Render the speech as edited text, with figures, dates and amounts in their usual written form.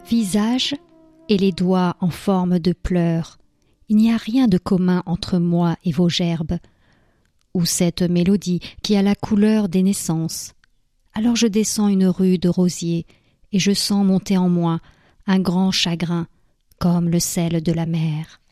visage et les doigts en forme de pleurs. Il n'y a rien de commun entre moi et vos gerbes, ou cette mélodie qui a la couleur des naissances. Alors je descends une rue de rosiers, et je sens monter en moi un grand chagrin, comme le sel de la mer.